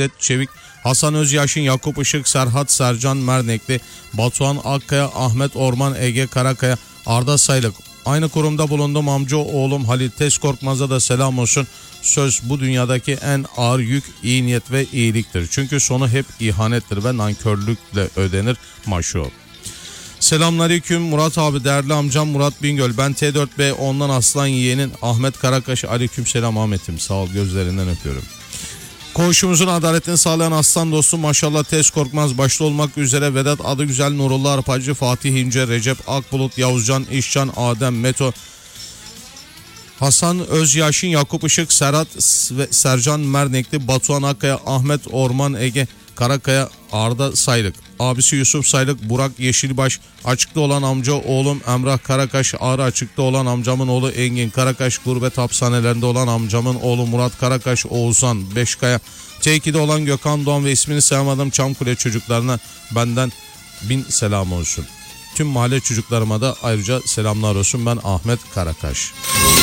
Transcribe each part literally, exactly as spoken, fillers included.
Cevdet Çevik, Hasan Özyaşın, Yakup Işık, Serhat Sercan Mernekli, Batuhan Akkaya, Ahmet Orman, Ege Karakaya, Arda Saylık. Aynı kurumda bulundum amca oğlum Halil Tezkorkmaz'a da selam olsun. Söz bu dünyadaki en ağır yük iyi niyet ve iyiliktir. Çünkü sonu hep ihanettir ve nankörlükle ödenir. Maşo. Selamünaleyküm Murat abi, değerli amcam Murat Bingöl. Ben T dört B ondan aslan yeğenin Ahmet Karakaş. Aleyküm selam Ahmet'im, sağ ol, gözlerinden öpüyorum. Koğuşumuzun adaletini sağlayan aslan dostum maşallah Tez Korkmaz başta olmak üzere Vedat Adıgüzel, Nurullah Arpacı, Fatih İnce, Recep Akbulut, Yavuzcan İşcan, Adem Meto, Hasan Özyaşin, Yakup Işık, Serhat ve Sercan Mernekli, Batuhan Akkaya, Ahmet Orman, Ege Karakaya, Arda Saylık, abisi Yusuf Saylık, Burak Yeşilbaş, açıkta olan amca oğlum Emrah Karakaş, Ağrı açıkta olan amcamın oğlu Engin Karakaş, gurbet hapishanelerinde olan amcamın oğlu Murat Karakaş, Oğuzhan Beşkaya, T iki'de olan Gökhan Doğan ve ismini sayamadım Çamkule çocuklarına benden bin selam olsun. Tüm mahalle çocuklarıma da ayrıca selamlar olsun. Ben Ahmet Karakaş.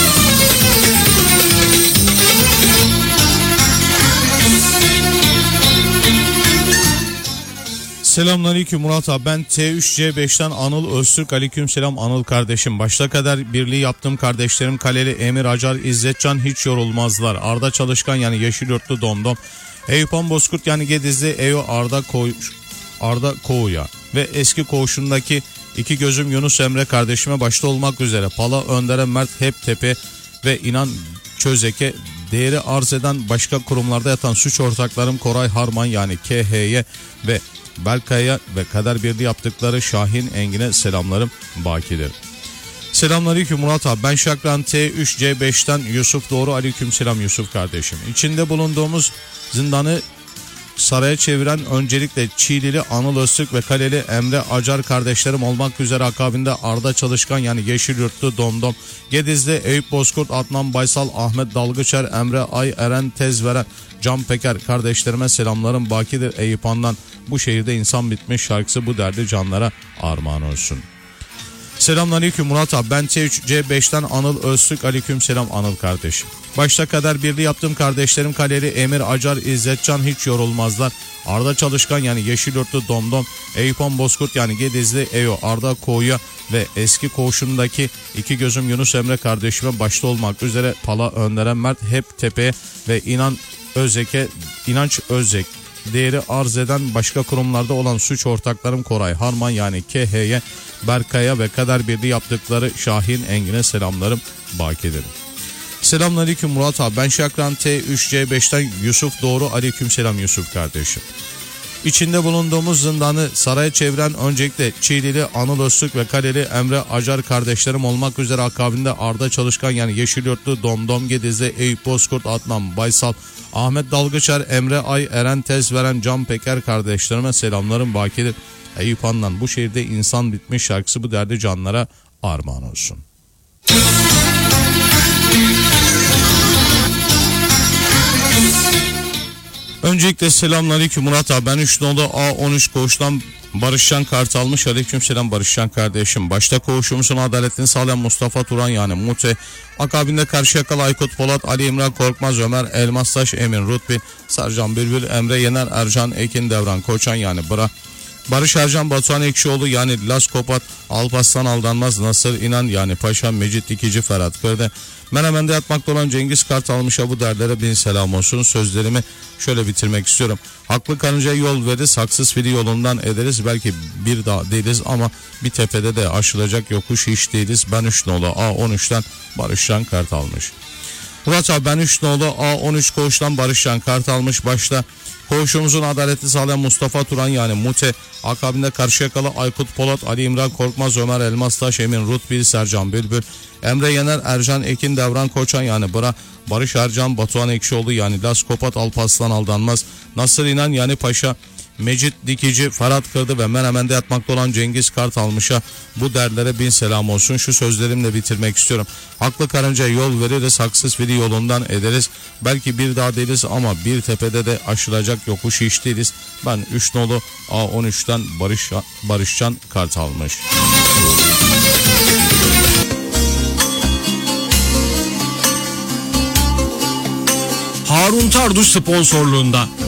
Selamünaleyküm Murat abi, ben T üç C beş'ten Anıl Öztürk. Aleyküm selam Anıl kardeşim. Başta kadar birliği yaptığım kardeşlerim Kaleli, Emir Acar, İzzetcan hiç yorulmazlar. Arda Çalışkan yani Yeşilyurtlu Domdom, Eyüpan Bozkurt yani Gedizli Eyo, Arda Koy, Arda Koğuya ve eski koğuşundaki iki gözüm Yunus Emre kardeşime başta olmak üzere Pala, Önder'e, Mert Heptepe ve İnan Çözek'e, değeri arz eden başka kurumlarda yatan suç ortaklarım Koray Harman yani K H'ye ve Berkay'a ve kader birliği yaptıkları Şahin Engin'e selamlarım bakidir. Selamünaleyküm Murat abi, ben Şakran T üç C beş'ten Yusuf Doğru. Aleyküm selam Yusuf kardeşim. İçinde bulunduğumuz zindanı saraya çeviren öncelikle Çiğlili Anıl Öztürk ve Kaleli Emre Acar kardeşlerim olmak üzere akabinde Arda Çalışkan yani Yeşilyurtlu Domdom, Gedizli Eyüp Bozkurt, Adnan Baysal, Ahmet Dalgıçer, Emre Ay, Eren Tezveren, Can Peker kardeşlerime selamlarım bakidir. Eyüphan'dan bu şehirde insan bitmiş şarkısı bu derdi canlara armağan olsun. Selamünaleyküm Murat abi, ben T üç C beş'ten Anıl Öztürk. Aleyküm selam Anıl kardeşim. Başta kadar birliği yaptığım kardeşlerim Kaleli, Emir Acar, İzzetcan hiç yorulmazlar. Arda Çalışkan yani Yeşilyurtlu Domdom, Eyüpan Bozkurt yani Gedizli Eyo, Arda Koğuya ve eski koğuşundaki iki gözüm Yunus Emre kardeşime başta olmak üzere Pala, Önder'e, Mert Heptepe'ye ve İnan Özek'e, İnanç Özek, değeri arz eden başka kurumlarda olan suç ortaklarım Koray Harman yani K H'ye, Berkay'a ve kader birliği yaptıkları Şahin Engin'e selamlarım bakidir. Selamünaleyküm Murat abi, ben Şakran T üç C beş'ten Yusuf Doğru. Aleyküm selam Yusuf kardeşim. İçinde bulunduğumuz zindanı saraya çeviren öncelikle Çiğlili Anıl Öztürk ve Kaleli Emre Acar kardeşlerim olmak üzere akabinde Arda Çalışkan yani Yeşilyurtlu Domdom, Gedizli Eyüp Bozkurt, Adnan Baysal, Ahmet Dalgıçer, Emre Ay, Eren Tezveren, Can Peker kardeşlerime selamlarım bakidir. Eyüphan'dan bu şehirde insan bitmiş şarkısı bu derdi canlara armağan olsun. Öncelikle selamünaleyküm Murat abi, ben üç nolu A on üç koğuştan Barışcan Kartalmış. Aleyküm selam Barışcan kardeşim. Başta koğuşumuzun adaletini sağlayan Mustafa Turan yani Mute, akabinde Karşıyakalı Aykut Polat, Ali İmran Korkmaz, Ömer Elmastaş, Emin Rutbi, Sercan Bülbül, Emre Yener, Ercan Ekin, Devran Koçan yani Bıra, Barış Ercan, Batuhan Ekşioğlu yani Las Kopat, Alparslan Aldanmaz, Nasır İnan yani Paşa, Mecit Dikici, Ferhat Kırdı, Menemen'de yatmakta olan Cengiz Kartalmış'a bu derlere bin selam olsun. Sözlerimi şöyle bitirmek istiyorum. Haklı karıncaya yol veririz, haksız fili yolundan ederiz. Belki bir dağ değiliz ama bir tepede de aşılacak yokuş hiç değiliz. Ben üç nolu A on üç'ten Barışcan Kartalmış. Murat abi, ben üç nolu A on üç koğuştan Barışcan Kartalmış. Başta koğuşumuzun adaletini sağlayan Mustafa Turan yani Mute, akabinde Karşıyakalı Aykut Polat, Ali İmran Korkmaz, Ömer Elmastaş, Emin Rutbil, Sercan Bülbül, Emre Yener, Ercan Ekin, Devran Koçan yani Bıra, Barış Ercan, Batuhan Ekşioğlu yani Las Kopat, Alparslan Aldanmaz, Nasır İnan yani Paşa, Mecit Dikici, Ferhat Kırdı ve Menemen'de yatmakta olan Cengiz Kartalmış'a bu derlere bin selam olsun. Şu sözlerimle bitirmek istiyorum. Haklı karıncaya yol veririz, haksız fili yolundan ederiz. Belki bir dağ değiliz ama bir tepede de aşılacak yokuş hiç değiliz. Ben üç nolu A on üç'ten Barış, Barışcan Kartalmış. Harun Tarduş sponsorluğunda